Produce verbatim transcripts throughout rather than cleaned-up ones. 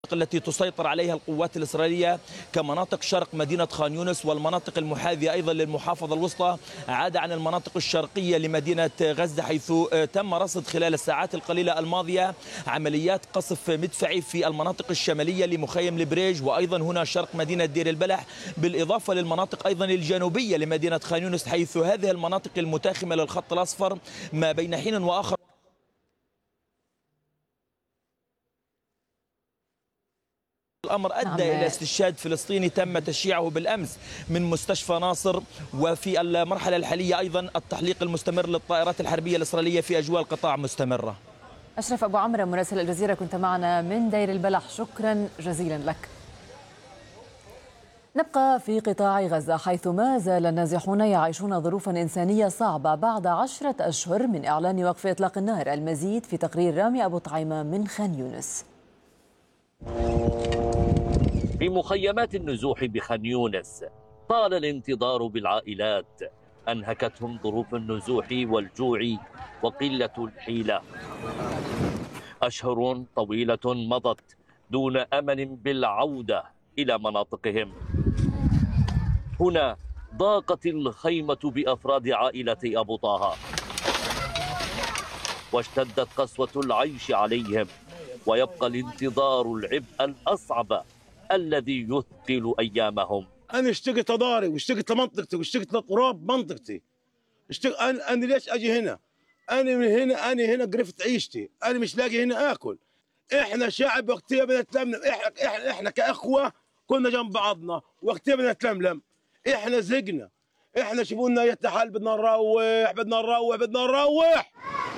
التي تسيطر عليها القوات الإسرائيلية كمناطق شرق مدينة خان يونس والمناطق المحاذية أيضا للمحافظة الوسطى، عدا عن المناطق الشرقية لمدينة غزة، حيث تم رصد خلال الساعات القليلة الماضية عمليات قصف مدفعي في المناطق الشمالية لمخيم البريج، وأيضا هنا شرق مدينة دير البلح، بالإضافة للمناطق أيضا الجنوبية لمدينة خان يونس، حيث هذه المناطق المتاخمة للخط الأصفر ما بين حين وآخر الأمر أدى نعم. إلى استشهاد فلسطيني تم تشييعه بالأمس من مستشفى ناصر. وفي المرحلة الحالية أيضا التحليق المستمر للطائرات الحربية الإسرائيلية في أجواء القطاع مستمرة. أشرف أبو عمرو مراسل الجزيرة كنت معنا من دير البلح، شكرا جزيلا لك. نبقى في قطاع غزة حيث ما زال النازحون يعيشون ظروفا إنسانية صعبة بعد عشرة أشهر من إعلان وقف إطلاق النار. المزيد في تقرير رامي أبو طعيمة من خان يونس. في مخيمات النزوح بخان يونس طال الانتظار بالعائلات، أنهكتهم ظروف النزوح والجوع وقلة الحيلة. أشهر طويلة مضت دون أمل بالعودة إلى مناطقهم. هنا ضاقت الخيمة بأفراد عائلة أبو طه، واشتدت قسوة العيش عليهم، ويبقى الانتظار العبء الأصعب الذي يثقل أيامهم. أنا اشتقت أداري واشتقت لمنطقتي واشتقت لتراب منطقتي. اشتق... أنا... أنا ليش أجي هنا؟ أنا من هنا أنا هنا قرفت عيشتي، أنا مش لاقي هنا آكل. إحنا شعب وقتها بنتلملم، إحنا إحنا إحنا كأخوة كنا جنب بعضنا وقتها بنتلملم. إحنا زقنا، إحنا شوفونا يتحال بدنا نروح بدنا نروح بدنا نروح.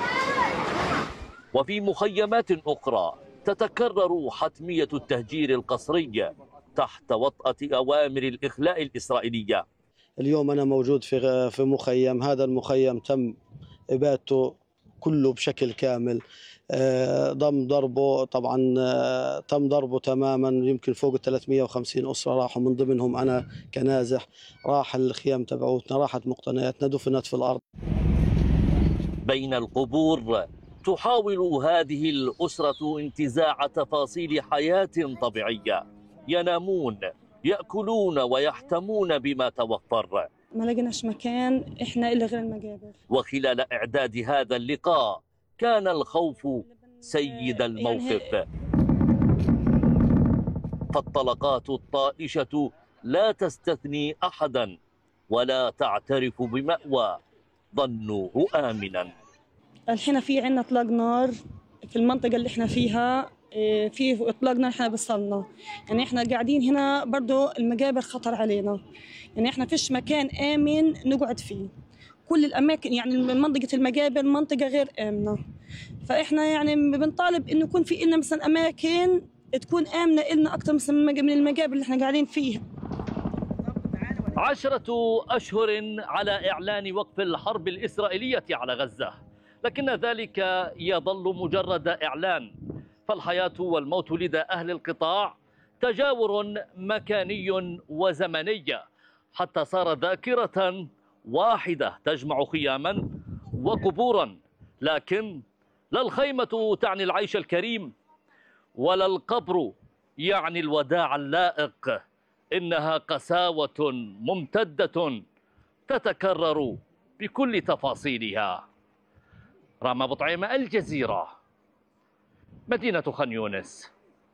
وفي مخيمات أخرى تتكرر حتمية التهجير القسري تحت وطأة أوامر الإخلاء الإسرائيلية. اليوم أنا موجود في في مخيم، هذا المخيم تم إبادته كله بشكل كامل، ضم ضربه طبعا تم ضربه تماما، يمكن فوق ثلاثمئة وخمسين أسرة راحوا، من ضمنهم أنا كنازح. راح الخيام تبعوتنا، راحت مقتنياتنا، دفنت في الأرض. بين القبور تحاول هذه الأسرة انتزاع تفاصيل حياة طبيعية، ينامون يأكلون ويحتمون بما توفر. ما لقيناش مكان إحنا إلا غير المقابر. وخلال إعداد هذا اللقاء كان الخوف سيد الموقف، فالطلقات الطائشة لا تستثني أحدا ولا تعترف بمأوى ظنوه آمنا. الحين في عنا اطلاق نار في المنطقه اللي احنا فيها، في اطلاق نار احنا بصلنا، يعني احنا قاعدين هنا برضه المقابر خطر علينا، يعني احنا فيش مكان امن نقعد فيه. كل الاماكن يعني منطقه المقابر منطقه غير امنه، فاحنا يعني بنطالب انه يكون في لنا مثلا اماكن تكون امنه لنا اكثر مثلا من المقابر اللي احنا قاعدين فيها. عشرة اشهر على اعلان وقف الحرب الاسرائيليه على غزه، لكن ذلك يظل مجرد إعلان، فالحياة والموت لدى أهل القطاع تجاور مكاني وزمني، حتى صار ذاكرة واحدة تجمع خياما وقبورا. لكن لا الخيمة تعني العيش الكريم ولا القبر يعني الوداع اللائق، إنها قساوة ممتدة تتكرر بكل تفاصيلها. رامي أبو طعيمة، الجزيرة، مدينة خان يونس.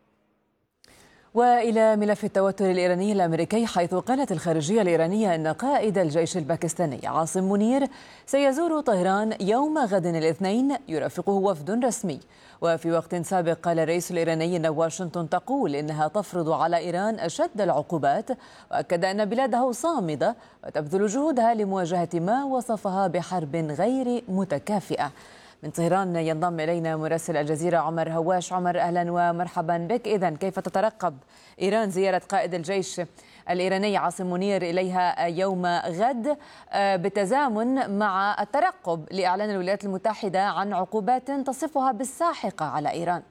وإلى ملف التوتر الإيراني الأمريكي، حيث قالت الخارجية الإيرانية أن قائد الجيش الباكستاني عاصم منير سيزور طهران يوم غد الاثنين يرافقه وفد رسمي. وفي وقت سابق قال الرئيس الإيراني أن واشنطن تقول إنها تفرض على إيران أشد العقوبات، وأكد أن بلاده صامدة وتبذل جهودها لمواجهة ما وصفها بحرب غير متكافئة. من طهران ينضم إلينا مراسل الجزيرة عمر هواش. عمر، أهلا ومرحبا بك. إذن كيف تترقب إيران زيارة قائد الجيش الإيراني عاصم منير إليها يوم غد بالتزامن مع الترقب لإعلان الولايات المتحدة عن عقوبات تصفها بالساحقة على إيران؟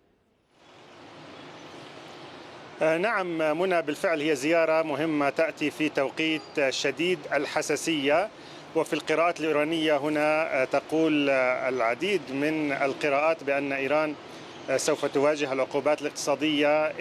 نعم منى، بالفعل هي زيارة مهمة تأتي في توقيت شديد الحساسية، وفي القراءات الإيرانية هنا تقول العديد من القراءات بأن إيران سوف تواجه العقوبات الاقتصادية